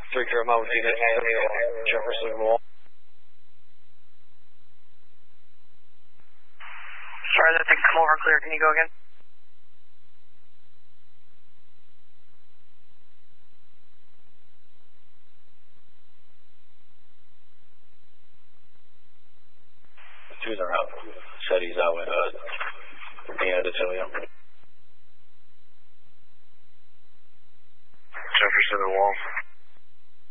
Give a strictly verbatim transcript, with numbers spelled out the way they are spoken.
three zero Mountain Venus, Jefferson Wall. Sorry, that thing come over clear. Can you go again? Twos are out. Said he's out with uh, the Anatolia.